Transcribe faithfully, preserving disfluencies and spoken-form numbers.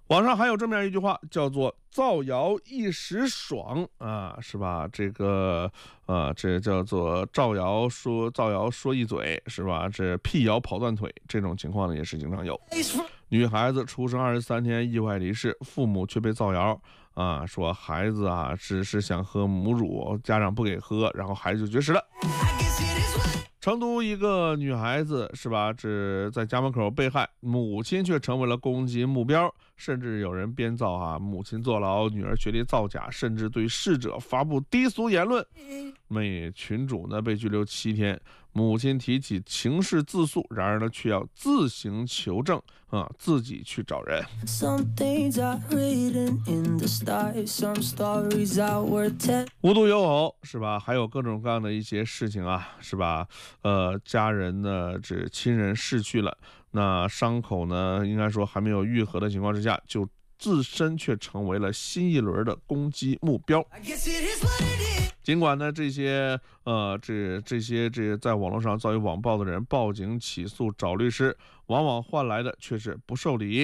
网上还有这么样一句话，叫做造谣一时爽啊，是吧？这个呃，这叫做造谣说造谣说一嘴，是吧？这辟谣跑断腿，这种情况呢也是经常有。女孩子出生二十三天意外离世，父母却被造谣啊，说孩子啊只是想喝母乳，家长不给喝，然后孩子就绝食了。成都一个女孩子是吧，只在家门口被害，母亲却成为了攻击目标，甚至有人编造啊母亲坐牢，女儿学历造假，甚至对逝者发布低俗言论。那群主呢被拘留七天，母亲提起情事自诉，然而呢却要自行求证啊，自己去找人。无独有偶是吧？还有各种各样的一些事情啊，是吧？呃，家人呢，这亲人逝去了，那伤口呢，应该说还没有愈合的情况之下，就自身却成为了新一轮的攻击目标。尽管呢，这些呃，这这些这在网络上遭遇网暴的人报警起诉找律师，往往换来的却是不受理。